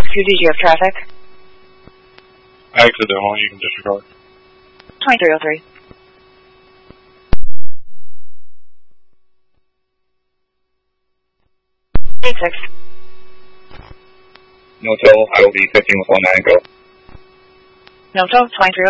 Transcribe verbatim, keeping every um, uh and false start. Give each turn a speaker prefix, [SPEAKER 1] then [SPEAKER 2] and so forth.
[SPEAKER 1] two, did you have traffic?
[SPEAKER 2] I accidentally, you can disregard.
[SPEAKER 1] twenty-three oh three. eight six.
[SPEAKER 3] Motel, I will be fifteen with one nine, go.
[SPEAKER 1] Noto, twenty-three oh